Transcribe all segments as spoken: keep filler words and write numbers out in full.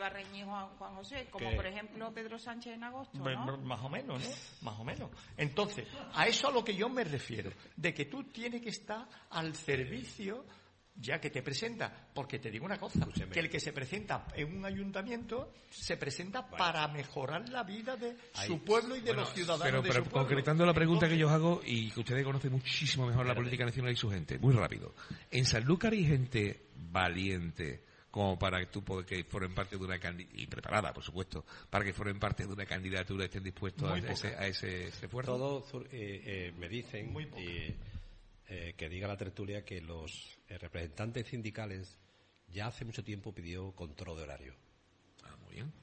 va a reñir Juan, Juan José, como ¿Qué? por ejemplo Pedro Sánchez en agosto, ¿no? Bueno, más o menos, ¿no? Más o menos. Entonces, a eso a lo que yo me refiero, de que tú tienes que estar al servicio, ya que te presenta, porque te digo una cosa, Escúcheme. que el que se presenta en un ayuntamiento se presenta Bueno. para mejorar la vida de Ahí. su pueblo y de Bueno, los ciudadanos pero, de pero su pueblo. concretando la pregunta Entonces, que yo os hago y que ustedes conocen muchísimo mejor la política nacional y su gente, muy rápido. En Sanlúcar hay gente valiente como para que tú pod- que formen parte de una candidatura, y preparada, por supuesto, para que formen parte de una candidatura y estén dispuestos a Muy ese, poca. a ese, ese esfuerzo. Todos eh, eh, me dicen Muy poca. y, eh, que diga la tertulia que los eh, representantes sindicales ya hace mucho tiempo pidió control de horario. Ah, muy bien.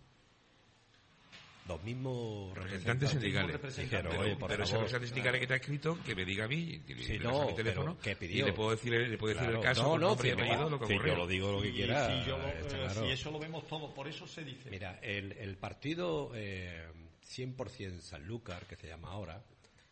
Los mismos Representantes sindicales. representantes. dijeron, Pero, oye, por pero ese favor. representante sindical que te ha escrito, que me diga a mí, y le, Sí, le no, paso mi teléfono, pero que pidió. y le puedo decir, le puedo decir Claro, el caso, no, con no, nombre y si, apellido, lo que si ocurrió. yo lo digo lo que y quiera. si, yo lo- está eh, claro. si eso lo vemos todo, por eso se dice. Mira, el, el partido eh, cien por ciento Sanlúcar, que se llama ahora,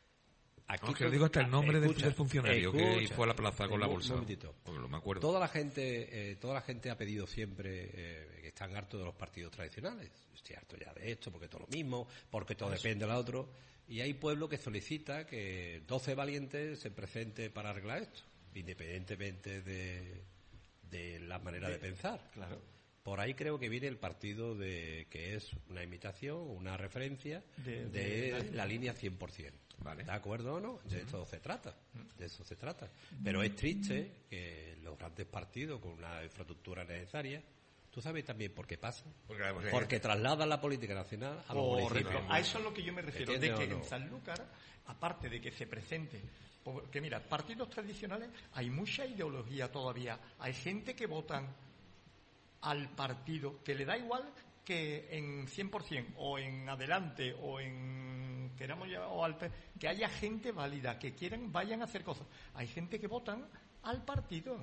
aquí No, que le digo hasta el nombre del- escucha, del funcionario que escucha, fue a la plaza con la un- bolsa. un momentito. Porque lo me acuerdo. Toda la gente, eh, toda la gente ha pedido siempre eh, que están hartos de los partidos tradicionales. Estoy harto ya de esto, porque todo lo mismo, porque todo depende del otro. Y hay pueblo que solicita que doce valientes se presenten para arreglar esto, independientemente de, de la manera de pensar. Claro. Por ahí creo que viene el partido de que es una imitación, una referencia De- de, de- la línea cien por ciento. Vale. ¿De acuerdo o no? De eso se trata. De eso se trata. Pero es triste que los grandes partidos con una infraestructura necesaria, tú sabes también por qué pasa. Porque, porque- Porque trasladan la política nacional a los Correcto. municipios. A eso es lo que yo me refiero, de ¿Entiendes que o no? en Sanlúcar, aparte de que se presente, porque mira, partidos tradicionales, hay mucha ideología todavía, hay gente que votan al partido, que le da igual que en cien por ciento o en adelante o en queramos ya, o al, P- que haya gente válida, que quieren, vayan a hacer cosas. Hay gente que votan al partido.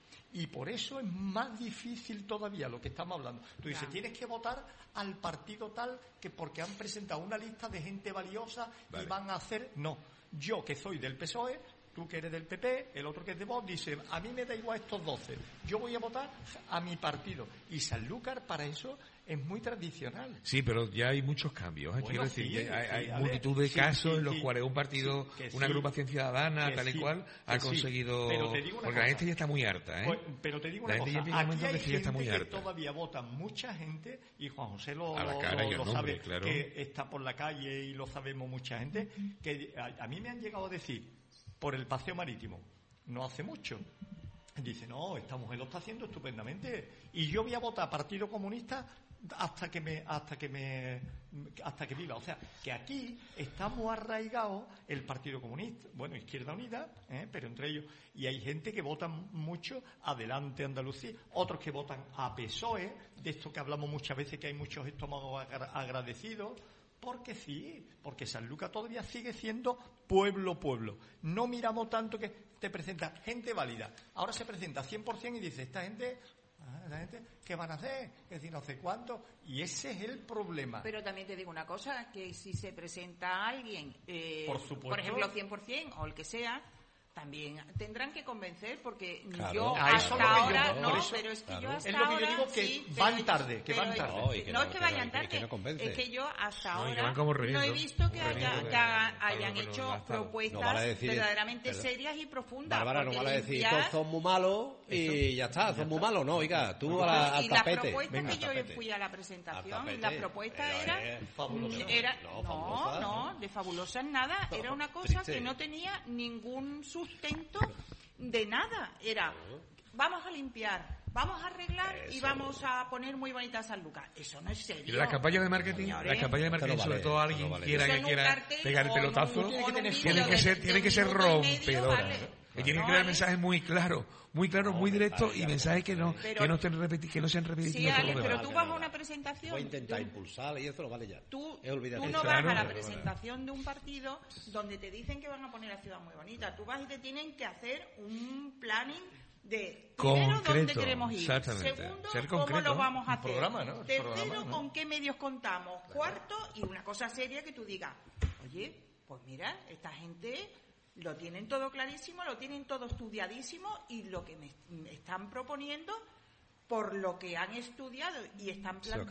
Y por eso es más difícil todavía lo que estamos hablando. Tú dices, Claro. tienes que votar al partido tal que porque han presentado una lista de gente valiosa Vale. y van a hacer... No, yo que soy del P S O E, tú que eres del P P, el otro que es de Vox, dice, a mí me da igual estos doce, yo voy a votar a mi partido. Y Sanlúcar para eso es muy tradicional. Sí, pero ya hay muchos cambios. ¿eh? Bueno, Quiero decir, sí, ya hay, sí, hay a multitud ver, de sí, casos sí, en los sí, cuales un partido, sí, que una sí, agrupación ciudadana, que tal y sí, cual, que ha sí. conseguido... Pero te digo una porque la cosa. gente ya está muy harta, ¿eh? Pues, pero te digo La una gente ya cosa, llega un aquí momento hay que sí ya está gente muy que harta. todavía vota mucha gente, y Juan José lo, A la lo- cara lo- y al lo nombre, sabe, claro. que está por la calle y lo sabemos mucha gente, que a, a mí me han llegado a decir, por el paseo marítimo, no hace mucho, dice, no, esta mujer lo está haciendo estupendamente, y yo voy a votar Partido Comunista hasta que me hasta que me hasta que viva. O sea, que aquí está muy arraigado el Partido Comunista, bueno, Izquierda Unida, ¿eh? Pero entre ellos, y hay gente que vota mucho Adelante Andalucía, otros que votan a P S O E, de esto que hablamos muchas veces, que hay muchos estómagos agra- agradecidos, porque sí, porque Sanlúcar todavía sigue siendo pueblo, pueblo. No miramos tanto que te presenta gente válida. Ahora se presenta cien por ciento y dice, esta gente... Ah, la gente, ¿qué van a hacer? Que si no sé cuánto. Y ese es el problema. Pero también te digo una cosa, que si se presenta alguien, eh, Por supuesto. por ejemplo, cien por ciento o el que sea, también tendrán que convencer, porque Claro. yo A eso hasta es lo que yo- ahora, por no, eso- pero es que claro. yo hasta Es lo que yo ahora digo, que sí, van pero- tarde, que van pero- tarde. No, y que no no- es que que vayan no- tarde, que no convence. es que yo hasta No, y que ahora van como no he remiendo, visto que, haya, remiendo de- que haga- de- hayan de- de- hecho de- de- propuestas No vale decir- verdaderamente pero- serias y profundas. Bárbara, no porque vale decir, limpiar- todos son muy malos y ya está, son muy malos. No, oiga, tú a la- al y las tapete. propuestas Venga, que yo tapete. fui a la Al presentación, tapete. las propuestas Pero eran es fabulosa. era No, no, fabulosa, no, de fabulosa en nada, No, era una cosa triste. que no tenía ningún sustento de nada, era vamos a limpiar, vamos a arreglar y Eso. vamos a poner muy bonita Sanlúcar. Eso no es Y serio. las campañas de marketing, Señores. las campañas de Esto no marketing, sobre vale, todo esto alguien no vale. quiera Eso que en un quiera cartel pegar el o en un- pelotazo, o en un tiene vídeo tienen que de- ser, de tienen que un ser minuto y medio, rompedoras. vale. Y tienen No que dar vale. mensajes muy claros, muy claros, No, muy me directos parece y que mensajes que no, Pero- que no estén repeti- que no sean repetitivos Sí, por Ale, los pero demás. tú vas a una presentación, Voy a intentar tú- impulsarla y eso lo vale ya. Tú, Es olvidarte. tú no Claro. vas a la Pero presentación de un partido donde te dicen que van a poner la ciudad muy bonita. Tú vas y te tienen que hacer un planning de primero dónde Concreto, queremos ir, exactamente. segundo Ser cómo concreto. lo vamos a Un hacer, programa, ¿no? El tercero programa, ¿no? con qué medios contamos, cuarto y una cosa seria que tú digas, oye, pues mira, esta gente lo tienen todo clarísimo, lo tienen todo estudiadísimo y lo que me me están proponiendo por lo que han estudiado y están Se planteando